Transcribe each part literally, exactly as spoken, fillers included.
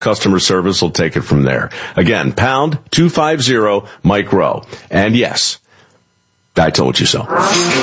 Customer service will take it from there. Again, pound two fifty Mike Rowe. And yes, I told you so.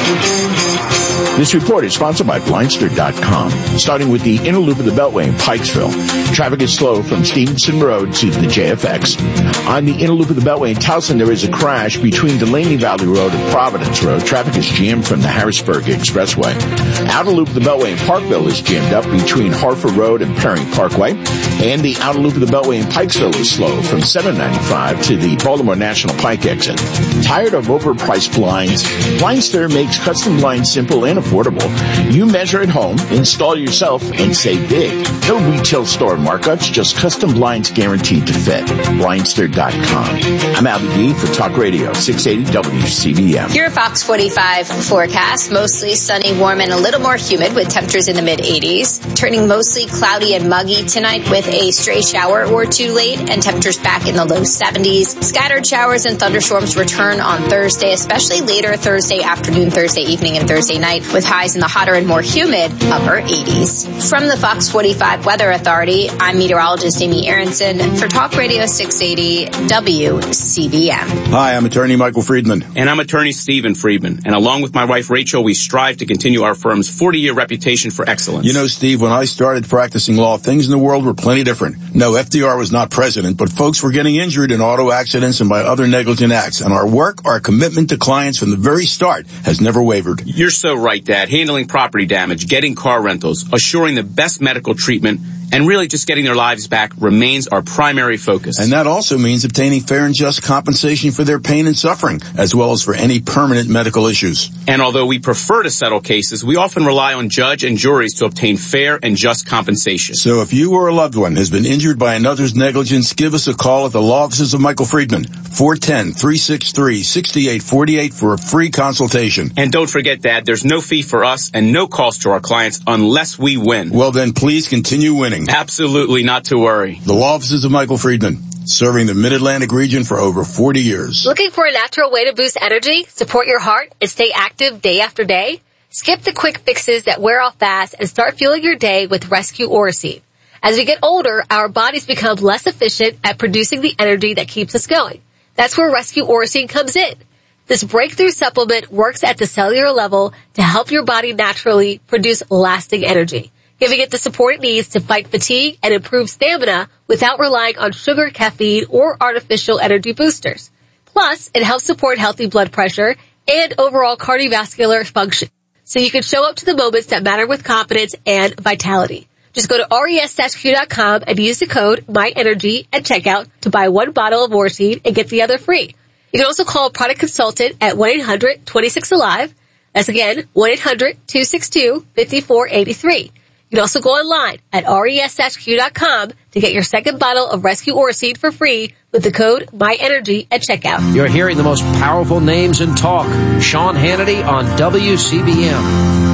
This report is sponsored by Blindster dot com. Starting with the inner loop of the Beltway in Pikesville, traffic is slow from Stevenson Road to the J F X. On the inner loop of the Beltway in Towson, there is a crash between Delaney Valley Road and Providence Road. Traffic is jammed from the Harrisburg Expressway. Outer loop of the Beltway in Parkville is jammed up between Hartford Road and Perry Parkway. And the outer loop of the Beltway in Pikesville is slow from seven ninety-five to the Baltimore National Pike exit. Tired of overpriced blinds? Blindster makes custom blinds simple and affordable. You measure at home, install yourself, and save big. No retail store markups, just custom blinds guaranteed to fit. Blindster dot com. I'm Albie D for Talk Radio six eighty W C B M. Your Fox forty-five forecast, mostly sunny, warm, and a little more humid with temperatures in the mid eighties. Turning mostly cloudy and muggy tonight with a stray shower or two late and temperatures back in the low seventies. Scattered showers and thunderstorms return on Thursday, especially later Thursday afternoon, Thursday evening, and Thursday night with highs in the hotter and more humid upper eighties. From the Fox forty-five Weather Authority, I'm meteorologist Amy Aronson for Talk Radio six eighty W C B M. Hi, I'm attorney Michael Friedman. And I'm attorney Stephen Friedman. And along with my wife Rachel, we strive to continue our firm's forty-year reputation for excellence. You know, Steve, when I started practicing law, things in the world were plenty different. No, F D R was not president, but folks were getting injured in auto accidents and by other negligent acts. And our work, our commitment to clients from the very start has never wavered. You're so right, Dad. Handling property damage, getting car rentals, assuring the best medical treatment, and really just getting their lives back remains our primary focus. And that also means obtaining fair and just compensation for their pain and suffering, as well as for any permanent medical issues. And although we prefer to settle cases, we often rely on judge and juries to obtain fair and just compensation. So if you or a loved one has been injured by another's negligence, give us a call at the law offices of Michael Friedman, four one zero, three six three, six eight four eight for a free consultation. And don't forget, Dad, there's no fee for us and no cost to our clients unless we win. Well, then please continue winning. Absolutely not to worry. The law offices of Michael Friedman, serving the Mid-Atlantic region for over forty years. Looking for a natural way to boost energy, support your heart, and stay active day after day? Skip the quick fixes that wear off fast and start fueling your day with Rescue Oroseed. As we get older, our bodies become less efficient at producing the energy that keeps us going. That's where Rescue Oroseed comes in. This breakthrough supplement works at the cellular level to help your body naturally produce lasting energy, giving it the support it needs to fight fatigue and improve stamina without relying on sugar, caffeine, or artificial energy boosters. Plus, it helps support healthy blood pressure and overall cardiovascular function, so you can show up to the moments that matter with confidence and vitality. Just go to res dash q dot com and use the code MyEnergy at checkout to buy one bottle of Oroseed and get the other free. You can also call a product consultant at one eight hundred two six alive. That's again, one eight hundred two six two five four eight three. You can also go online at res dash q dot com to get your second bottle of Rescue Oroseed for free with the code MyEnergy at checkout. You're hearing the most powerful names in talk. Sean Hannity on W C B M.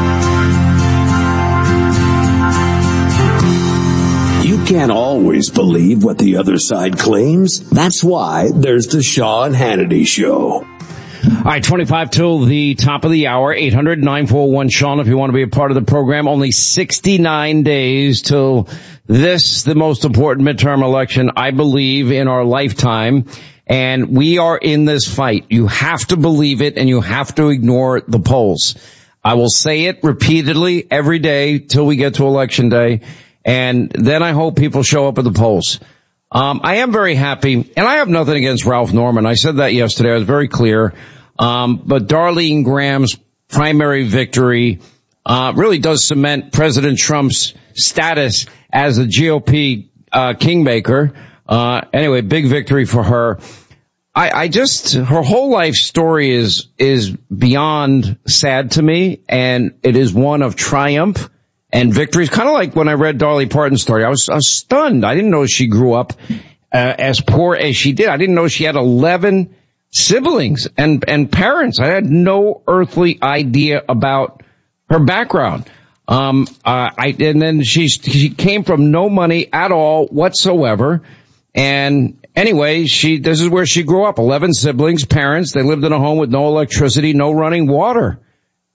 You can't always believe what the other side claims. That's why there's the Sean Hannity Show. All right, twenty-five till the top of the hour, eight hundred nine four one Sean if you want to be a part of the program. Only sixty-nine days till this, the most important midterm election, I believe, in our lifetime. And we are in this fight. You have to believe it and you have to ignore the polls. I will say it repeatedly every day till we get to election day. And then I hope people show up at the polls. Um, I am very happy, and I have nothing against Ralph Norman. I said that yesterday. I was very clear. Um, but Darlene Graham's primary victory, uh, really does cement President Trump's status as a G O P, uh, kingmaker. Uh, anyway, big victory for her. I, I just, her whole life story is, is beyond sad to me, and it is one of triumph and victories. Kind of like when I read Dolly Parton's story. I was, I was stunned. I didn't know she grew up uh, as poor as she did. I didn't know she had eleven siblings and, and parents. I had no earthly idea about her background. Um, uh, I, and then she, she came from no money at all whatsoever. And anyway, she, this is where she grew up. eleven siblings, parents. They lived in a home with no electricity, no running water.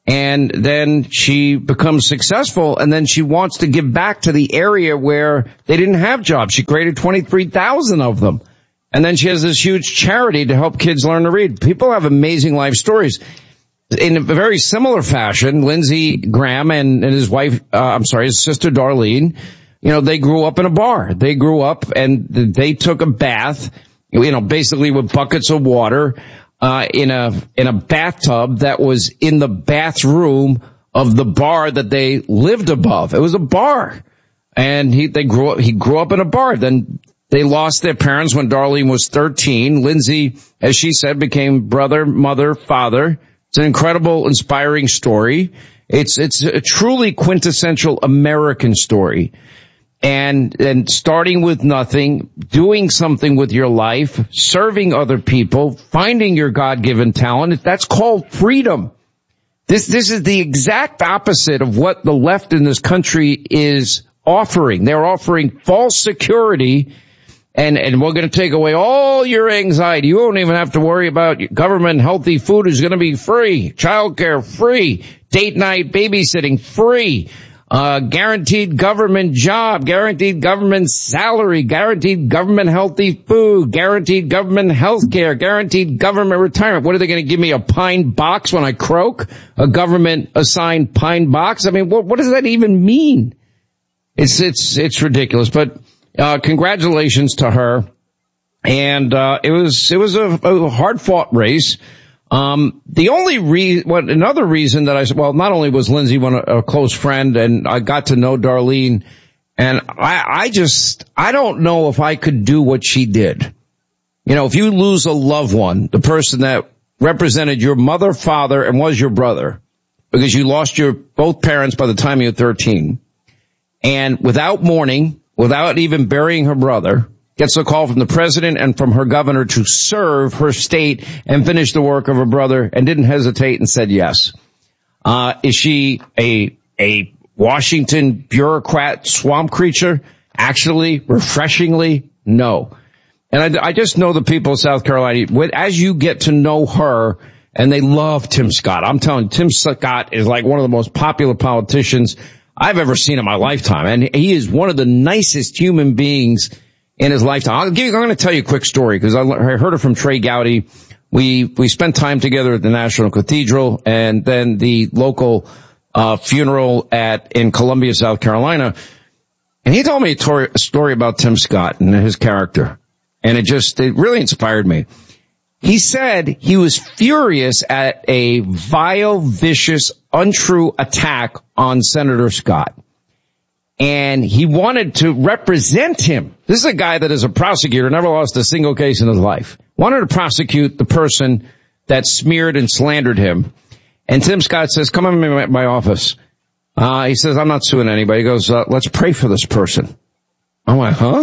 And then she becomes successful, and then she wants to give back to the area where they didn't have jobs. She created twenty-three thousand of them. And then she has this huge charity to help kids learn to read. People have amazing life stories. In a very similar fashion, Lindsey Graham and, and his wife, uh, I'm sorry, his sister Darlene, you know, they grew up in a bar. They grew up and they took a bath, you know, basically with buckets of water. Uh, in a, in a bathtub that was in the bathroom of the bar that they lived above. It was a bar. And he, they grew up, he grew up in a bar. Then they lost their parents when Darlene was thirteen. Lindsey, as she said, became brother, mother, father. It's an incredible, inspiring story. It's, it's a truly quintessential American story. And, and starting with nothing, doing something with your life, serving other people, finding your God-given talent, that's called freedom. This, this is the exact opposite of what the left in this country is offering. They're offering false security, and, and we're going to take away all your anxiety. You won't even have to worry about government. Healthy food is going to be free. Childcare free. Date night babysitting free. Uh, guaranteed government job, guaranteed government salary, guaranteed government healthy food, guaranteed government health care, guaranteed government retirement. What are they going to give me, a pine box when I croak? A government assigned pine box? I mean, what, what does that even mean? It's, it's, it's ridiculous. But, uh, congratulations to her. And, uh, it was, it was a, a hard fought race. Um, the only reason, well, another reason that I said, well, not only was Lindsey one, a close friend, and I got to know Darlene, and I, I just, I don't know if I could do what she did. You know, if you lose a loved one, the person that represented your mother, father, and was your brother, because you lost your both parents by the time you were thirteen, and without mourning, without even burying her brother, gets a call from the president and from her governor to serve her state and finish the work of her brother, and didn't hesitate and said yes. Uh, is she a, a Washington bureaucrat swamp creature? Actually, refreshingly, no. And I, I just know the people of South Carolina, as you get to know her, and they love Tim Scott. I'm telling you, Tim Scott is like one of the most popular politicians I've ever seen in my lifetime. And he is one of the nicest human beings in his lifetime. I'll give you, I'm going to tell you a quick story because I heard it from Trey Gowdy. We, we spent time together at the National Cathedral and then the local, uh, funeral at, in Columbia, South Carolina. And he told me a, tor- a story about Tim Scott and his character. And it just, it really inspired me. He said he was furious at a vile, vicious, untrue attack on Senator Scott. And he wanted to represent him. This is a guy that is a prosecutor, never lost a single case in his life. Wanted to prosecute the person that smeared and slandered him. And Tim Scott says, come in my, my office. Uh, he says, I'm not suing anybody. He goes, uh, let's pray for this person. I'm like, huh?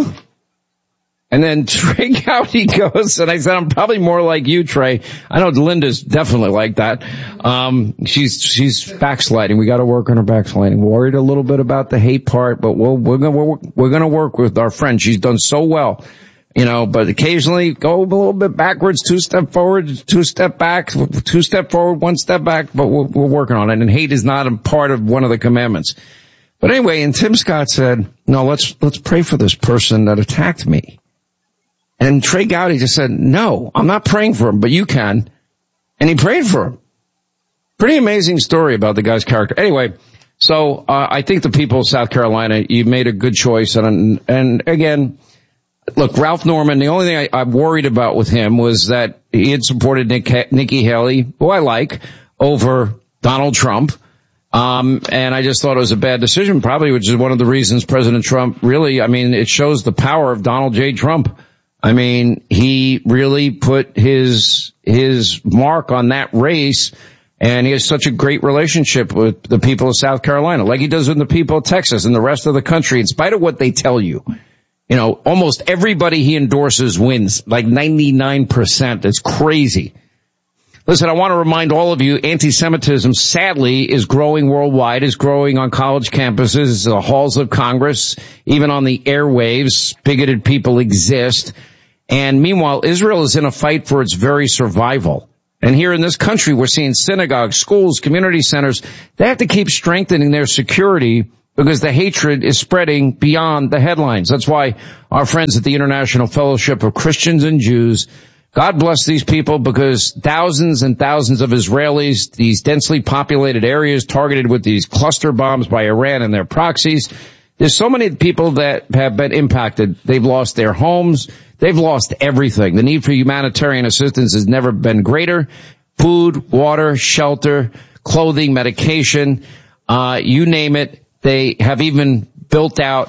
And then Trey Gowdy goes, and I said, I'm probably more like you, Trey. I know Linda's definitely like that. Um, she's, she's backsliding. We got to work on her backsliding. Worried a little bit about the hate part, but we'll, we're gonna, we're, we're gonna work with our friend. She's done so well, you know, but occasionally go a little bit backwards, two step forward, two step back, two step forward, one step back, but we're, we're working on it. And hate is not a part of one of the commandments. But anyway, and Tim Scott said, no, let's, let's pray for this person that attacked me. And Trey Gowdy just said, no, I'm not praying for him, but you can. And he prayed for him. Pretty amazing story about the guy's character. Anyway, so uh, I think the people of South Carolina, you made a good choice. And and again, look, Ralph Norman, the only thing I, I'm worried about with him was that he had supported Nick, Nikki Haley, who I like, over Donald Trump. Um, and I just thought it was a bad decision, probably, which is one of the reasons President Trump really, I mean, it shows the power of Donald J. Trump. I mean, he really put his, his mark on that race, and he has such a great relationship with the people of South Carolina, like he does with the people of Texas and the rest of the country, in spite of what they tell you. You know, almost everybody he endorses wins, like ninety-nine percent. It's crazy. Listen, I want to remind all of you, anti-Semitism, sadly, is growing worldwide, is growing on college campuses, the halls of Congress, even on the airwaves. Bigoted people exist. And meanwhile, Israel is in a fight for its very survival. And here in this country, we're seeing synagogues, schools, community centers. They have to keep strengthening their security because the hatred is spreading beyond the headlines. That's why our friends at the International Fellowship of Christians and Jews, God bless these people, because thousands and thousands of Israelis, these densely populated areas targeted with these cluster bombs by Iran and their proxies. There's so many people that have been impacted. They've lost their homes. They've lost everything. The need for humanitarian assistance has never been greater. Food, water, shelter, clothing, medication, uh, you name it. They have even built out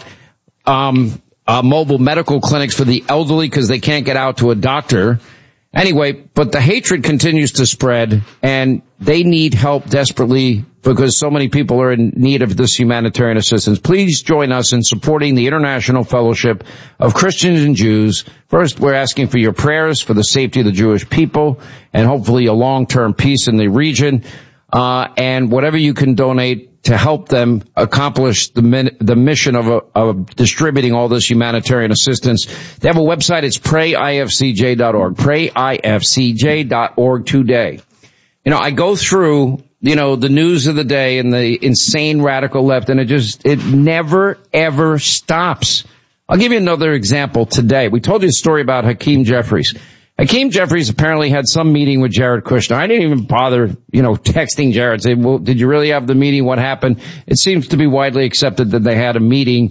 um uh, mobile medical clinics for the elderly because they can't get out to a doctor. Anyway, but the hatred continues to spread, and they need help desperately because so many people are in need of this humanitarian assistance. Please join us in supporting the International Fellowship of Christians and Jews. First, we're asking for your prayers for the safety of the Jewish people and hopefully a long-term peace in the region. Uh, and whatever you can donate to help them accomplish the min- the mission of, uh, of distributing all this humanitarian assistance. They have a website. It's pray I F C J dot org. pray I F C J dot org today. You know, I go through, you know, the news of the day and the insane radical left, and it just, it never, ever stops. I'll give you another example today. We told you a story about Hakeem Jeffries. Hakeem Jeffries apparently had some meeting with Jared Kushner. I didn't even bother, you know, texting Jared, saying, well, did you really have the meeting? What happened? It seems to be widely accepted that they had a meeting.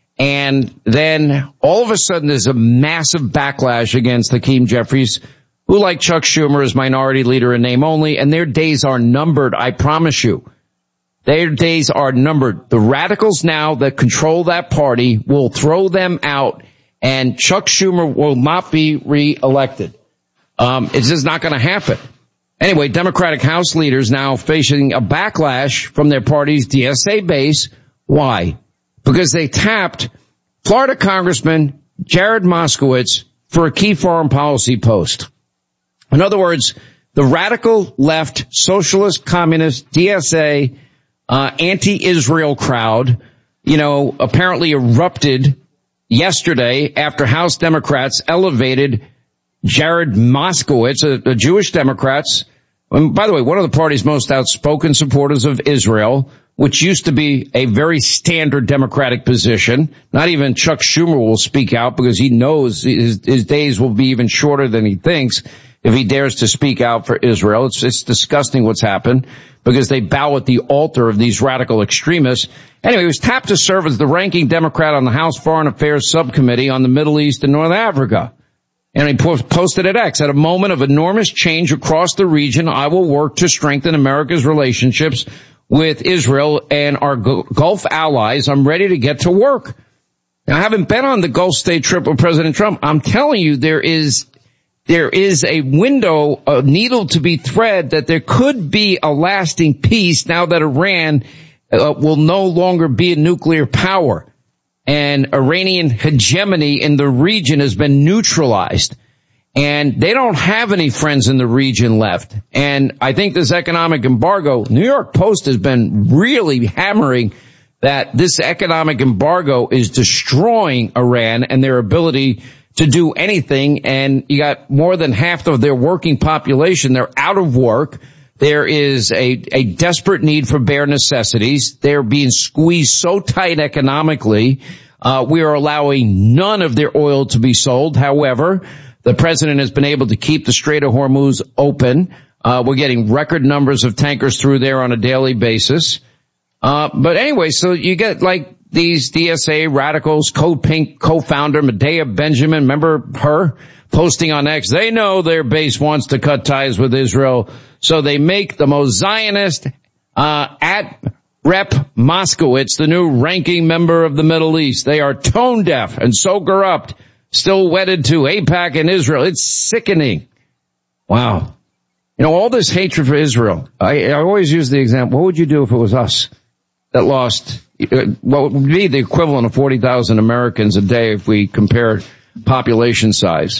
And then all of a sudden there's a massive backlash against Hakeem Jeffries, who, like Chuck Schumer, is minority leader in name only, and their days are numbered, I promise you. Their days are numbered. The radicals now that control that party will throw them out, and Chuck Schumer will not be reelected. Um, it's just not going to happen. Anyway, Democratic House leaders now facing a backlash from their party's D S A base. Why? Because they tapped Florida Congressman Jared Moskowitz for a key foreign policy post. In other words, the radical left, socialist, communist, D S A, uh, anti-Israel crowd, you know, apparently erupted yesterday after House Democrats elevated Jared Moskowitz, a, a Jewish Democrats. And by the way, one of the party's most outspoken supporters of Israel, which used to be a very standard Democratic position. Not even Chuck Schumer will speak out because he knows his, his days will be even shorter than he thinks if he dares to speak out for Israel. It's, it's disgusting what's happened because they bow at the altar of these radical extremists. Anyway, he was tapped to serve as the ranking Democrat on the House Foreign Affairs Subcommittee on the Middle East and North Africa. And he posted at X, at a moment of enormous change across the region, I will work to strengthen America's relationships with Israel and our Gulf allies. I'm ready to get to work. Now, I haven't been on the Gulf state trip with President Trump. I'm telling you, there is, there is a window, a needle to be thread that there could be a lasting peace now that Iran uh, will no longer be a nuclear power. And Iranian hegemony in the region has been neutralized. And they don't have any friends in the region left. And I think this economic embargo, New York Post has been really hammering that this economic embargo is destroying Iran and their ability to do anything. And you got more than half of their working population. They're out of work. There is a, a desperate need for bare necessities. They're being squeezed so tight economically. Uh, we are allowing none of their oil to be sold. However, the president has been able to keep the Strait of Hormuz open. Uh, we're getting record numbers of tankers through there on a daily basis. Uh, but anyway, so you get like these D S A radicals, Code Pink co-founder Medea Benjamin, remember her posting on X? They know their base wants to cut ties with Israel, so they make the most Zionist, uh, at Rep Moskowitz, the new ranking member of the Middle East. They are tone deaf and so corrupt, still wedded to AIPAC and Israel. It's sickening. Wow. You know, all this hatred for Israel. I, I always use the example, what would you do if it was us that lost, what would be the equivalent of forty thousand Americans a day if we compared population size?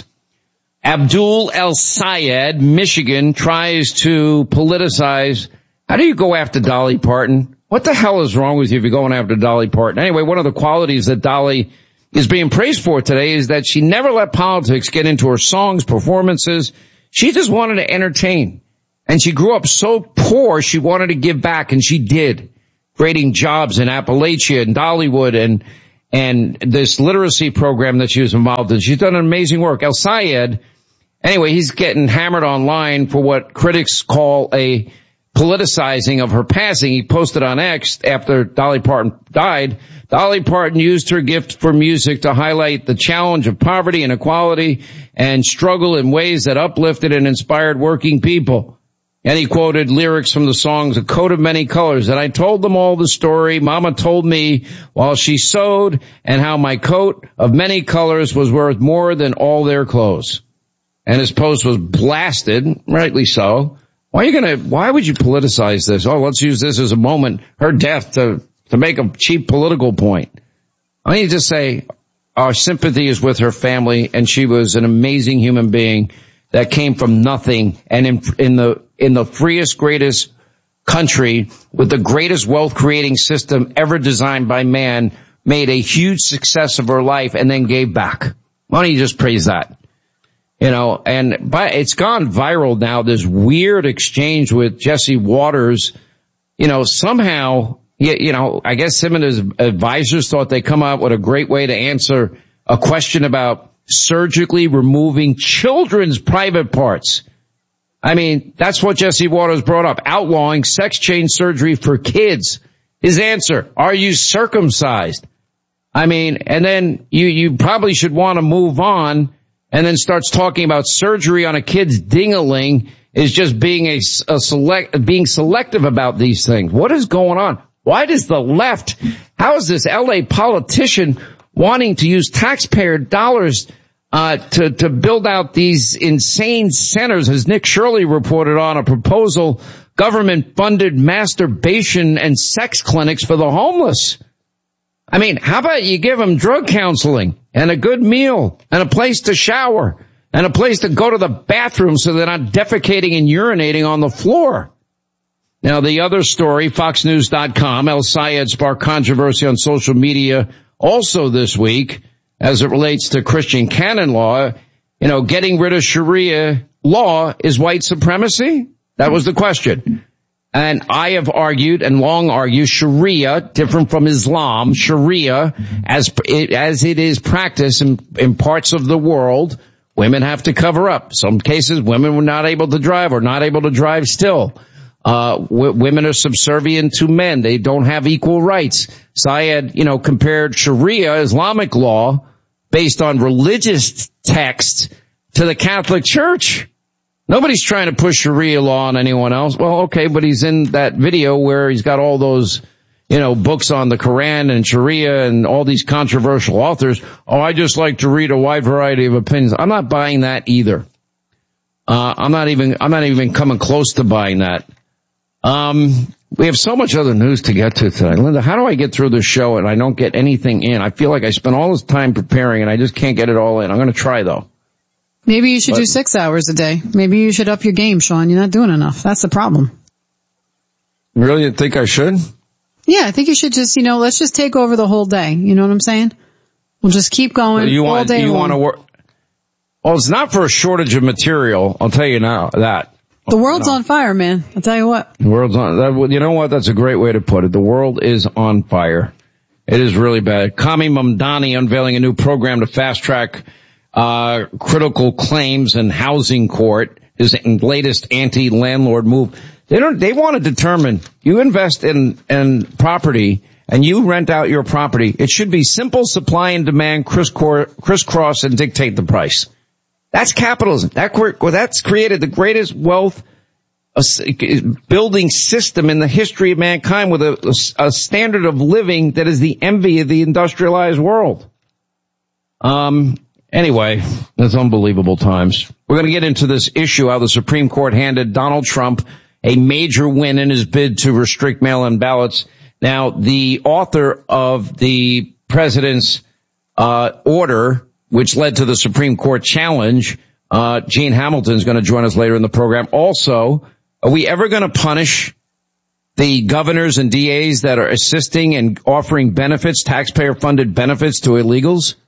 Abdul El Sayed, Michigan, tries to politicize. How do you go after Dolly Parton? What the hell is wrong with you if you're going after Dolly Parton? Anyway, one of the qualities that Dolly is being praised for today is that she never let politics get into her songs, performances. She just wanted to entertain. And she grew up so poor, she wanted to give back, and she did. Creating jobs in Appalachia and Dollywood and, and this literacy program that she was involved in. She's done amazing work. El Sayed, anyway, he's getting hammered online for what critics call a politicizing of her passing. He posted on X after Dolly Parton died. Dolly Parton used her gift for music to highlight the challenge of poverty, inequality, and struggle in ways that uplifted and inspired working people. And he quoted lyrics from the songs A Coat of Many Colors. And I told them all the story Mama told me while she sewed, and how my coat of many colors was worth more than all their clothes. And his post was blasted, rightly so. Why are you gonna, why would you politicize this? Oh, let's use this as a moment, her death, to, to make a cheap political point. I need to say our sympathy is with her family, and she was an amazing human being that came from nothing, and in, in the, in the freest, greatest country with the greatest wealth creating system ever designed by man, made a huge success of her life and then gave back. Why don't you just praise that? You know, and but it's gone viral now, this weird exchange with Jesse Waters. You know, somehow, you know, I guess him and his advisors thought they come up with a great way to answer a question about surgically removing children's private parts. I mean, that's what Jesse Waters brought up, outlawing sex change surgery for kids. His answer, are you circumcised? I mean, and then you, you probably should want to move on. And then starts talking about surgery on a kid's ding-a-ling is just being a, a select, being selective about these things. What is going on? Why does the left, how is this L A politician wanting to use taxpayer dollars, uh, to, to build out these insane centers, as Nick Shirley reported on, a proposal, government-funded masturbation and sex clinics for the homeless? I mean, how about you give them drug counseling and a good meal and a place to shower and a place to go to the bathroom so they're not defecating and urinating on the floor? Now, the other story, Fox News dot com, El Sayed sparked controversy on social media also this week as it relates to Christian canon law. You know, getting rid of Sharia law is white supremacy? That was the question. And I have argued and long argued Sharia, different from Islam, Sharia, as it, as it is practiced in, in parts of the world, women have to cover up. Some cases, women were not able to drive or not able to drive still. Uh, w- women are subservient to men. They don't have equal rights. Syed, you know, compared Sharia, Islamic law, based on religious texts, to the Catholic Church. Nobody's trying to push Sharia law on anyone else. Well, okay, but he's in that video where he's got all those, you know, books on the Quran and Sharia and all these controversial authors. Oh, I just like to read a wide variety of opinions. I'm not buying that either. Uh, I'm not even, I'm not even coming close to buying that. Um, we have so much other news to get to today. Linda, how do I get through this show and I don't get anything in? I feel like I spent all this time preparing and I just can't get it all in. I'm going to try though. Maybe you should but, do six hours a day. Maybe you should up your game, Sean. You're not doing enough. That's the problem. Really think I should? Yeah, I think you should just, you know, let's just take over the whole day. You know what I'm saying? We'll just keep going so you all want, day you long. want to work? Well, it's not for a shortage of material. I'll tell you now that. The world's no. on fire, man. I'll tell you what. The world's on, that, you know what? That's a great way to put it. The world is on fire. It is really bad. Kami Mamdani unveiling a new program to fast track Uh, critical claims in housing court, his latest anti-landlord move. They don't, they want to determine, you invest in, in property and you rent out your property. It should be simple supply and demand, crisscross and dictate the price. That's capitalism. That, well, that's created the greatest wealth uh, building system in the history of mankind with a, a standard of living that is the envy of the industrialized world. Um, Anyway, it's unbelievable times. We're going to get into this issue, how the Supreme Court handed Donald Trump a major win in his bid to restrict mail-in ballots. Now, the author of the president's uh order, which led to the Supreme Court challenge, uh Gene Hamilton is going to join us later in the program. Also, are we ever going to punish the governors and D As that are assisting and offering benefits, taxpayer-funded benefits to illegals?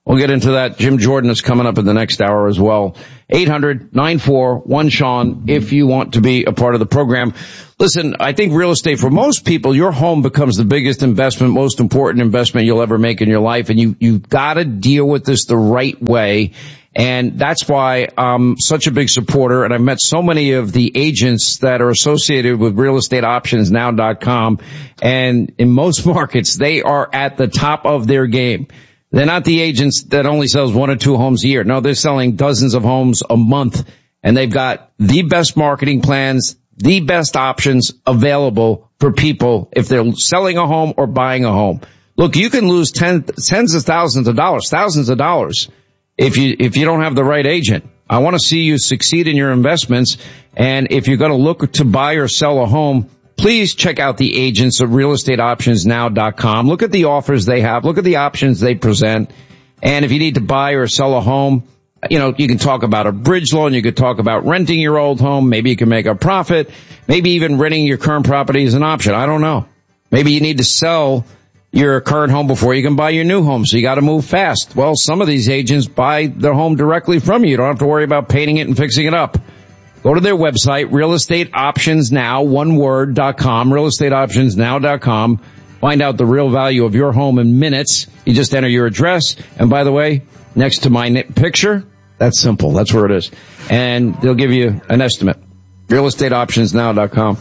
We'll get into that. Jim Jordan is coming up in the next hour as well. eight hundred nine four one Sean if you want to be a part of the program. Listen, I think real estate, for most people, your home becomes the biggest investment, most important investment you'll ever make in your life. And you, you've got to deal with this the right way. And that's why I'm such a big supporter. And I've met so many of the agents that are associated with real estate options now dot com. And in most markets, they are at the top of their game. They're not the agents that only sells one or two homes a year. No, they're selling dozens of homes a month, and they've got the best marketing plans, the best options available for people if they're selling a home or buying a home. Look, you can lose ten, tens of thousands of dollars, thousands of dollars if you, if you don't have the right agent. I want to see you succeed in your investments. And if you're going to look to buy or sell a home, please check out the agents at real estate options now dot com. Look at the offers they have. Look at the options they present. And if you need to buy or sell a home, you know, you can talk about a bridge loan. You could talk about renting your old home. Maybe you can make a profit. Maybe even renting your current property is an option. I don't know. Maybe you need to sell your current home before you can buy your new home. So you got to move fast. Well, some of these agents buy their home directly from you. You don't have to worry about painting it and fixing it up. Go to their website, real estate options now, one word, dot com, real estate options now dot com. Find out the real value of your home in minutes. You just enter your address. And by the way, next to my picture, that's simple. That's where it is. And they'll give you an estimate. real estate options now dot com.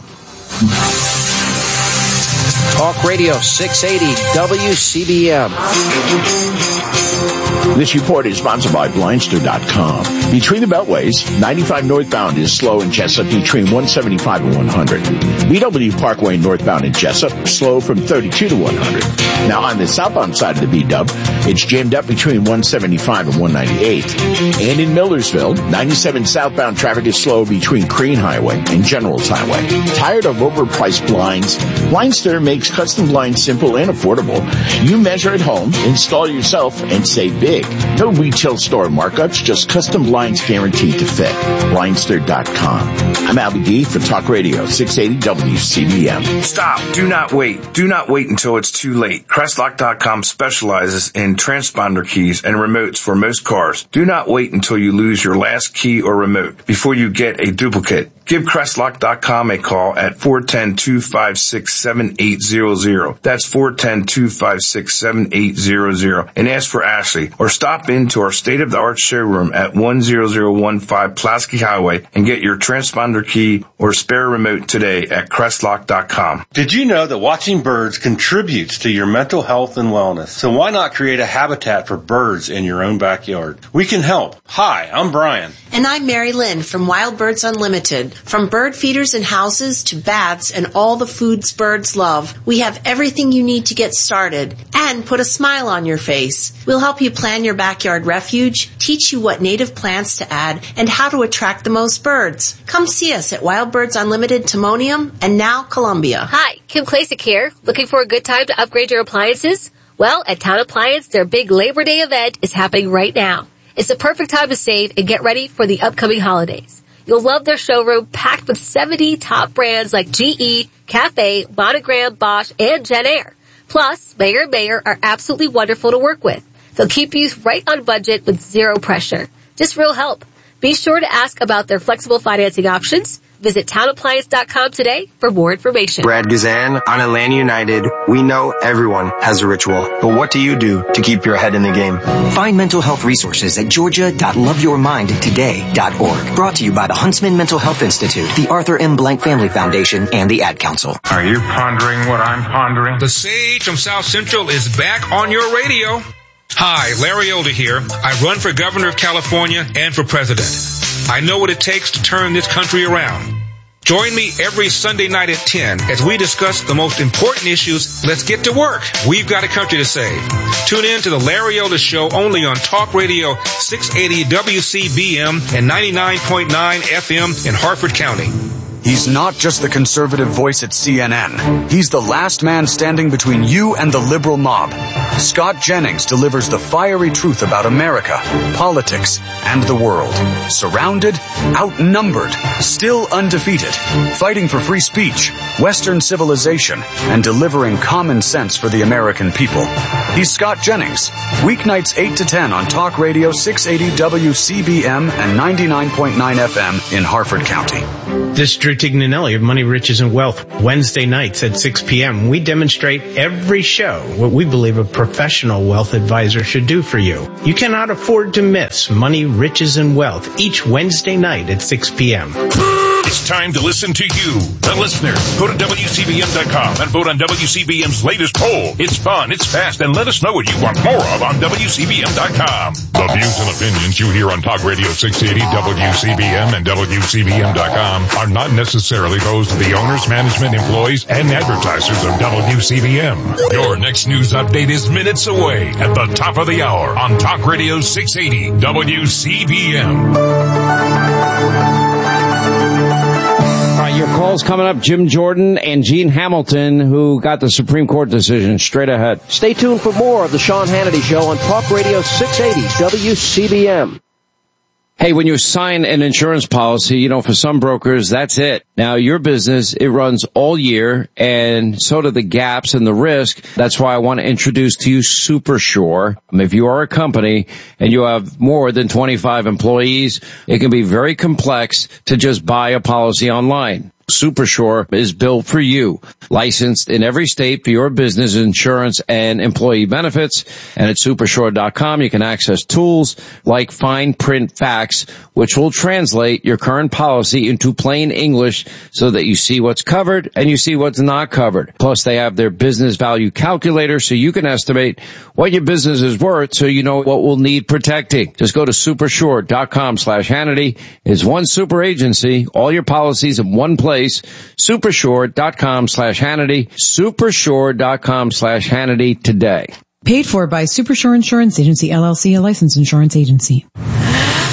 Talk Radio six eighty W C B M. This report is sponsored by Blindster dot com. Between the Beltways, ninety-five northbound is slow in Jessup between one seventy-five and one hundred. B W Parkway northbound in Jessup, slow from thirty-two to one hundred. Now on the southbound side of the B-Dub, it's jammed up between one seventy-five and one ninety-eight. And in Millersville, ninety-seven southbound traffic is slow between Crane Highway and Generals Highway. Tired of overpriced blinds? Blindster makes custom blinds simple and affordable. You measure at home, install yourself, and save big. No retail store markups, just custom blinds guaranteed to fit. Blindster dot com. I'm Al B. for Talk Radio six eighty W C B M. Stop. Do not wait. Do not wait until it's too late. Crestlock dot com specializes in transponder keys and remotes for most cars. Do not wait until you lose your last key or remote before you get a duplicate. Give Crestlock dot com a call at four one zero, two five six, seven eight zero zero. That's four one zero, two five six, seven eight zero zero. And ask for Ashley. Or stop into our state-of-the-art showroom at one zero zero one five Pulaski Highway and get your transponder key or spare remote today at Crestlock dot com. Did you know that watching birds contributes to your mental health and wellness? So why not create a habitat for birds in your own backyard? We can help. Hi, I'm Brian. And I'm Mary Lynn from Wild Birds Unlimited. From bird feeders and houses to baths and all the foods birds love, we have everything you need to get started and put a smile on your face. We'll help you plan your backyard refuge, teach you what native plants to add, and how to attract the most birds. Come see us at Wild Birds Unlimited Timonium and now Columbia. Hi, Kim Klasick here. Looking for a good time to upgrade your appliances? Well, at Town Appliance, their big Labor Day event is happening right now. It's the perfect time to save and get ready for the upcoming holidays. You'll love their showroom packed with seventy top brands like G E, Cafe, Monogram, Bosch, and Jen Air. Plus, Mayer and Mayer are absolutely wonderful to work with. They'll keep you right on budget with zero pressure. Just real help. Be sure to ask about their flexible financing options. Visit town appliance dot com today for more information. Brad Gazan on Atlanta United. We know everyone has a ritual, but what do you do to keep your head in the game? Find mental health resources at georgia dot love your mind today dot org. Brought to you by the Huntsman Mental Health Institute, the Arthur M. Blank Family Foundation, and the Ad Council. Are you pondering what I'm pondering? The Sage from South Central is back on your radio. Hi, Larry Elder here. I run for governor of California and for president. I know what it takes to turn this country around. Join me every Sunday night at ten as we discuss the most important issues. Let's get to work. We've got a country to save. Tune in to the Larry Elder Show only on Talk Radio six eighty W C B M and ninety-nine point nine F M in Harford County. He's not just the conservative voice at C N N. He's the last man standing between you and the liberal mob. Scott Jennings delivers the fiery truth about America, politics, and the world. Surrounded, outnumbered, still undefeated, fighting for free speech, Western civilization, and delivering common sense for the American people. He's Scott Jennings. Weeknights eight to ten on Talk Radio six eighty W C B M and ninety-nine point nine F M in Harford County. This is Drew Tignanelli of Money, Riches, and Wealth. Wednesday nights at six p.m. we demonstrate every show what we believe a professional wealth advisor should do for you. You cannot afford to miss Money, Riches, and Wealth each Wednesday night at six p.m. It's time to listen to you, the listener. Go to W C B M dot com and vote on W C B M's latest poll. It's fun, it's fast, and let us know what you want more of on W C B M dot com. The views and opinions you hear on Talk Radio six eighty, W C B M, and W C B M dot com are not necessarily those of the owners, management, employees, and advertisers of W C B M. Your next news update is minutes away at the top of the hour on Talk Radio six eighty, W C B M. Your calls coming up. Jim Jordan and Gene Hamilton, who got the Supreme Court decision, straight ahead. Stay tuned for more of the Sean Hannity Show on Talk Radio six eighty W C B M. Hey, when you sign an insurance policy, you know, for some brokers, that's it. Now, your business, it runs all year, and so do the gaps and the risk. That's why I want to introduce to you SuperSure. If you are a company and you have more than twenty-five employees, it can be very complex to just buy a policy online. SuperSure is built for you, licensed in every state for your business insurance and employee benefits. And at Supersure dot com, you can access tools like fine print facts, which will translate your current policy into plain English so that you see what's covered and you see what's not covered. Plus, they have their business value calculator so you can estimate what your business is worth so you know what will need protecting. Just go to Supersure dot com slash Hannity. It's one super agency, all your policies in one place. Supersure dot com slash Hannity. Supersure dot com slash Hannity today. Paid for by Supersure Insurance Agency, L L C, a licensed insurance agency.